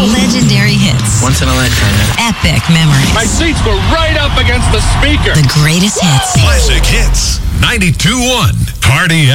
Legendary hits. Once in a lifetime. Epic memories. My seats were right up against the speaker. The greatest hits. Classic Hits. 92.1 Party